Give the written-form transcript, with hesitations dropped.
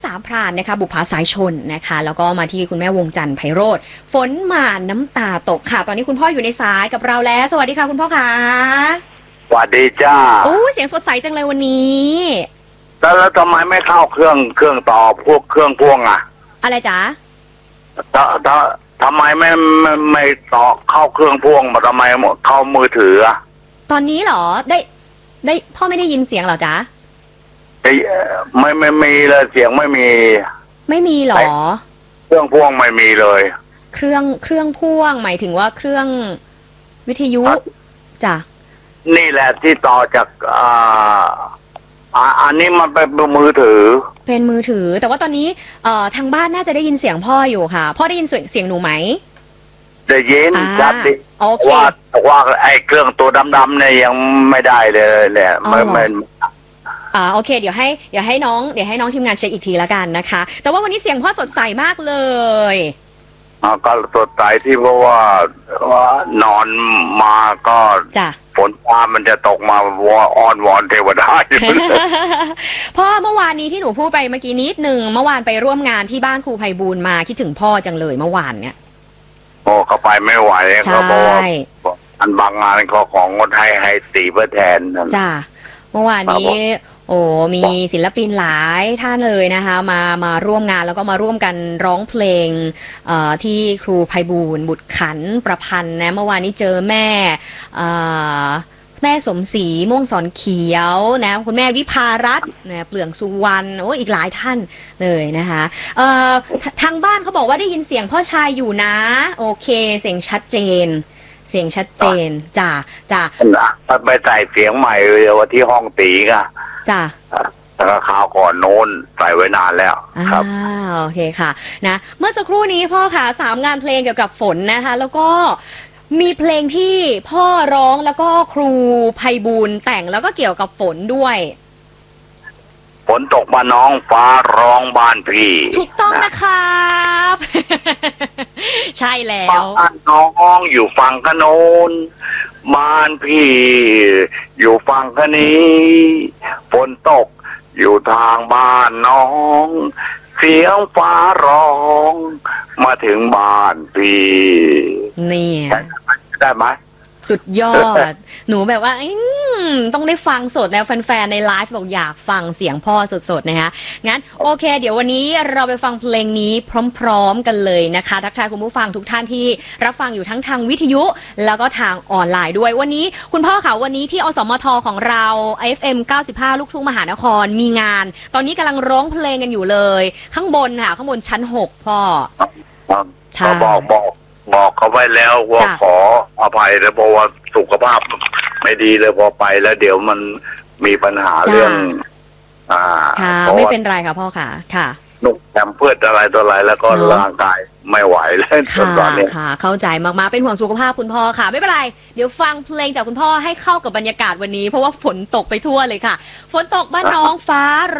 สามพรานนะคะบุปผาสายชนนะคะแล้วก็มาที่คุณแม่วงจันทร์ไพโรจน์ฝนมาน้ำตาตกค่ะตอนนี้คุณพ่ออยู่ในสายกับเราแล้วสวัสดีค่ะคุณพ่อค่ะสวัสดีจ้าโอ้เสียงสดใสจังเลยวันนี้แล้วทำไมไม่เข้าเครื่องต่อพวกเครื่องพ่วงอ่ะอะไรจ๊ะทำไมไม่ต่อเข้าเครื่องพ่วงมาทำไมเข้ามือถืออ่ะตอนนี้เหรอได้พ่อไม่ได้ยินเสียงเหรอจ๊ะไม่มีเลยเสียงไม่มีเหรอเครื่องพ่วงไม่มีเลยเครื่องพ่วงหมายถึงว่าเครื่องวิทยุจ้ะนี่แหละที่ต่อจากอันนี้มันเป็นมือถือเป็นมือถือแต่ว่าตอนนี้ทางบ้านน่าจะได้ยินเสียงพ่ออยู่ค่ะพ่อได้ยินเสียงหนูไหมได้ยินชัดดิโอเคว่าไอ้เครื่องตัวดำๆเนี่ยยังไม่ได้เลยเนี่ยไม่โอเคเดี๋ยวให้น้องทีมงานเช็คอีกทีละกันนะคะแต่ว่าวันนี้เสียงพ่อสดใสมากเลยก็สดใสที่เพราะว่านอนมาก็ฝนฟ้ามันจะตกมาอ้อนวอนเทวดาพ่อเมื่อวานนี้ที่หนูพูดไปเมื่อกี้นิดนึงเมื่อวานไปร่วมงานที่บ้านครูไพบูลย์มาคิดถึงพ่อจังเลยเมื่อวานเนี่ยโอ้เขาไปไม่ไหวก็เพราะว่าอันบางงานก็ของงดให้ตีเพื่อแทนจ้าเมื่อวานนี้โอ้มีศิลปินหลายท่านเลยนะคะมาร่วมงานแล้วก็มาร่วมกันร้องเพลงที่ครูไพบูลย์บุตรขันประพันธ์นะเมื่อวานนี้เจอแม่สมศรีม่วงสอนเขียวนะคุณแม่วิภารัตน์นะเปลืองสุวรรณโอ้อีกหลายท่านเลยนะคะทางบ้านเขาบอกว่าได้ยินเสียงพ่อชายอยู่นะโอเคเสียงชัดเจนจ้าไปใส่เสียงใหม่เลยว่าที่ห้องตีก็จ้าแต่ข่าวก่อนโน้นใส่ไว้นานแล้วครับโอเคค่ะนะเมื่อสักครู่นี้พ่อค่ะ3 งานเพลงเกี่ยวกับฝนนะคะแล้วก็มีเพลงที่พ่อร้องแล้วก็ครูไพบูลย์แต่งแล้วก็เกี่ยวกับฝนด้วยฝนตกมาน้องฟ้าร้องบ้านพี่ถูกต้องนะครับใช่แล้วบ้านน้องอยู่ฝั่งขนนบ้านพี่อยู่ฝั่งคนี้ฝนตกอยู่ทางบ้านน้องเสียงฟ้าร้องมาถึงบ้านพี่นี่ได้ไหมสุดยอดหนูแบบว่าต้องได้ฟังสดแล้วแฟนๆในไลฟ์บอกอยากฟังเสียงพ่อสดๆนะคะงั้นโอเคเดี๋ยววันนี้เราไปฟังเพลงนี้พร้อมๆกันเลยนะคะทักทายคุณผู้ฟังทุกท่านที่รับฟังอยู่ทั้งทางวิทยุแล้วก็ทางออนไลน์ด้วยวันนี้คุณพ่อค่ะวันนี้ที่อสมทของเรา FM 95ลูกทุ่งมหานครมีงานตอนนี้กำลังร้องเพลงกันอยู่เลยข้างบนค่ะข้างบนชั้น6พ่อใช่บอกเขาไว้แล้วว่าขออภัยแล้วเพราะว่าสุขภาพไม่ดีเลยพอไปแล้วเดี๋ยวมันมีปัญหาเรื่องค่ะไม่เป็นไรค่ะพ่อค่ะนุ่งแถมเพื่ออะไรต่ออะไรแล้วก็ร่างกายไม่ไหวแล้วตอนนี้ค่ะเข้าใจมากๆเป็นห่วงสุขภาพคุณพ่อค่ะไม่เป็นไรเดี๋ยวฟังเพลงจากคุณพ่อให้เข้ากับบรรยากาศวันนี้เพราะว่าฝนตกไปทั่วเลยค่ะฝนตกบ้านน้องฟ้า